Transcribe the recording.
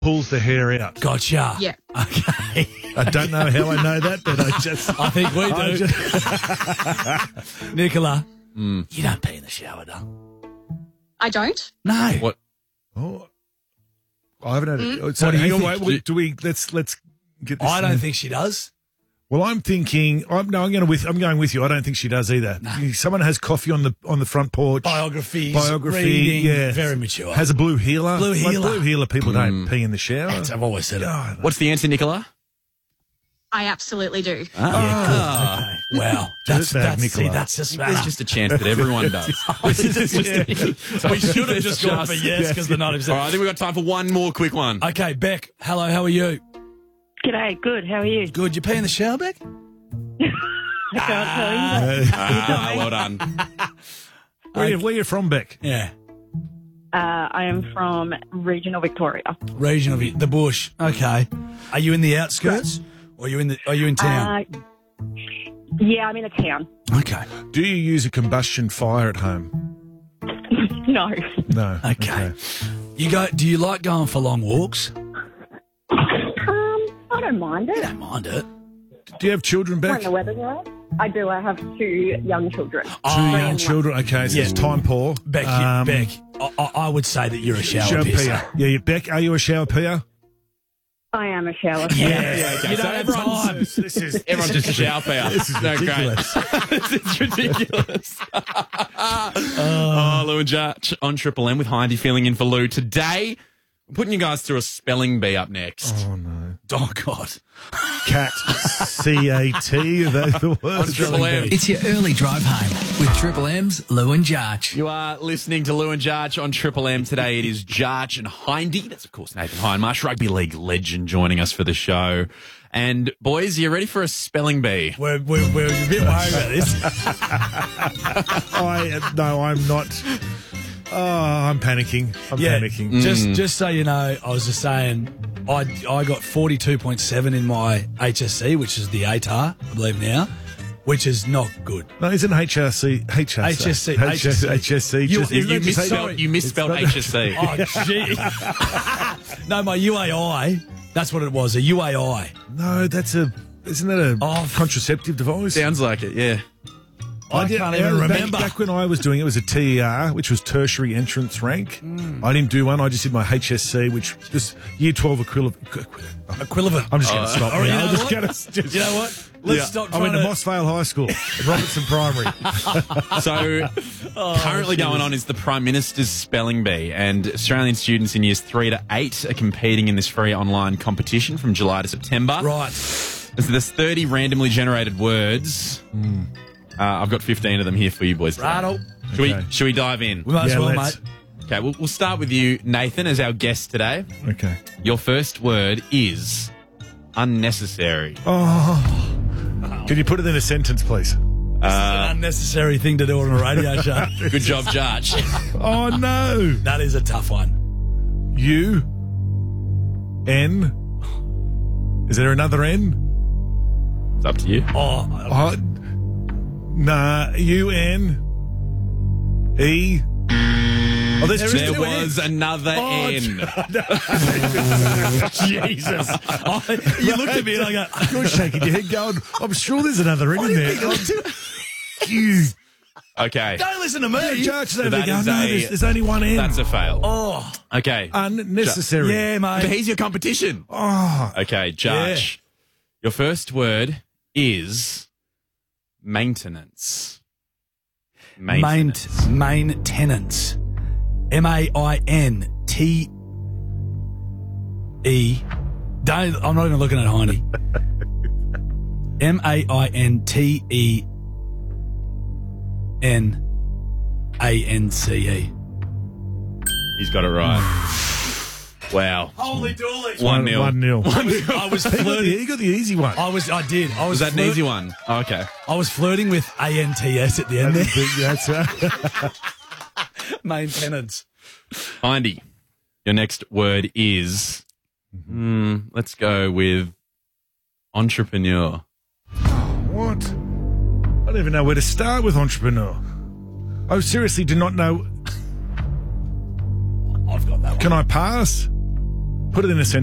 pulls the hair out. Gotcha. Yeah. Okay. I don't know how I know that, but I think we do. Nicola, you don't pee in the shower, do I don't. No. What? Oh, I haven't had it. So What do you hang on, think? wait, do we? Let's get this. I don't think she does. Well, I'm thinking. I'm going with you. I don't think she does either. Someone has coffee on the front porch. Biography, Biography, yeah. very mature. Has a blue healer. Blue Like healer. blue healer. People don't pee in the shower. I've always said it. God. What's the answer, Nicola? I absolutely do. Okay. Wow. That's bad, see, Nicola. that's just There's just a chance that everyone does. we should have just gone for yes because the 90%. All right, I think we've got time for one more quick one. Okay, Beck. Hello, how are you? G'day, good. How are you? Good. You pee in the shower, Beck? I can't tell you. Well done. Where you from, Beck? Yeah. I am from regional Victoria. Region of the bush. Okay. Are you in the outskirts or are you in town? Yeah, I'm in a town. Okay. Do you use a combustion fire at home? No. No. Okay. Do you like going for long walks? I don't mind it. Don't mind it. Do you have children, When Beck? the weather's right. I do. I have 2 young children. Two young children. Okay, so it's time poor. Beck, Beck, I would say that you're a shower pisser. peer. Yeah, Beck, are you a shower peer? I am a shower. Yeah. Okay, You so don't have everyone's- time. This is Everyone's just a shower pair. This is No, ridiculous. great. This is ridiculous. Lou and Judge on Triple M with Hindy filling in for Lou. Today, we're putting you guys through a spelling bee up next. Oh no. Oh, God. Cat. C-A-T. Are they the words? On Triple M. It's your early drive home with Triple M's Lou and Jarch. You are listening to Lou and Jarch on Triple M. Today it is Jarch and Hindy. That's, of course, Nathan Hindmarsh, rugby league legend, joining us for the show. And, boys, are you ready for a spelling bee? We're a bit worried about this. No, I'm not. Oh, I'm panicking. I'm panicking. Just so you know, I was just saying, I got 42.7 in my HSC, which is the ATAR, I believe now, which is not good. No, isn't HSC? You misspelled HSC. Oh, gee. No, my UAI, that's what it was, a UAI. No, isn't that a contraceptive device? Sounds like it, yeah. I can't even remember. Back when I was doing it, was a TER, which was tertiary entrance rank. I didn't do one. I just did my HSC, which just year 12 equivalent. Equivalent. I'm just going to stop. All right, now. you know what? Let's stop I trying went to Mossvale High School, Robertson Primary. So, currently going on is the Prime Minister's Spelling Bee, and Australian students in years 3 to 8 are competing in this free online competition from July to September. Right. So there's 30 randomly generated words. I've got 15 of them here for you boys today. Righto. Should we dive in? We might as well, let's. mate. Okay, we'll start with you, Nathan, as our guest today. Okay. Your first word is unnecessary. Can you put it in a sentence, please? This is an unnecessary thing to do on a radio show. Good job, Judge. Oh, no. That is a tough one. U-N. Is there another N? It's up to you. Oh, nah, U-N-E. Oh, there's There two was N's. another N. Jesus. You looked at me and I go, You're shaking your head going, I'm sure there's another N in there. You. Okay. don't listen to me. Judge, that is there's only one N. That's a fail. Oh, Okay. Unnecessary. yeah, But mate. here's your competition. Oh, Okay, Judge. Your first word is maintenance. Maintenance. Maintenance. M-A-I-N-T-E. I'm not even looking at Hindy. M-A-I-N-T-E-N-A-N-C-E. He's got it right. Wow. Holy dooly. 1-0. 1-0. I was You flirting. got the easy one. I did. Was that an easy one? Oh, okay. I was flirting with A-N-T-S at the end there. That's right. Maintenance. Hindy, your next word is, let's go with entrepreneur. What? I don't even know where to start with entrepreneur. I seriously do not know. I've got that one. Can I pass? Put it in a sentence.